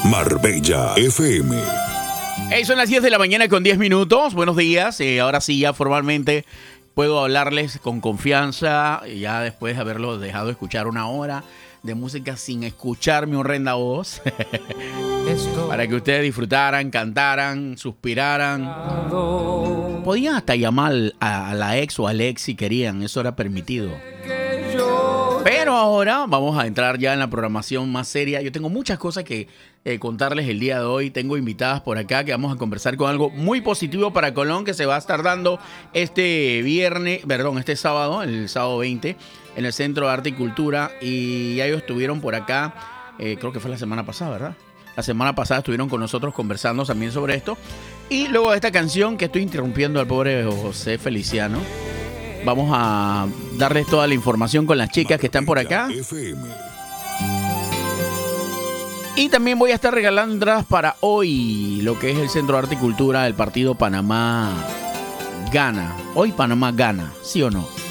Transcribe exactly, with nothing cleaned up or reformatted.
Marbella F M. Hey, son las diez de la mañana con diez minutos. Buenos días. Eh, ahora sí, ya formalmente puedo hablarles con confianza, ya después de haberlo dejado escuchar una hora de música sin escuchar mi horrenda voz. Para que ustedes disfrutaran, cantaran, suspiraran. Podían hasta llamar a la ex o al ex si querían, eso era permitido. Pero ahora vamos a entrar ya en la programación más seria. Yo tengo muchas cosas que eh, contarles el día de hoy. Tengo invitadas por acá que vamos a conversar con algo muy positivo para Colón, que se va a estar dando este viernes, perdón, este sábado, el sábado veinte, en el Centro de Arte y Cultura. Y ya ellos estuvieron por acá, eh, creo que fue la semana pasada, ¿verdad? La semana pasada estuvieron con nosotros conversando también sobre esto. Y luego de esta canción, que estoy interrumpiendo al pobre José Feliciano, vamos a darles toda la información con las chicas que están por acá. Y también voy a estar regalando entradas para hoy, lo que es el Centro de Arte y Cultura del partido Panamá gana. Hoy Panamá gana, ¿sí o no?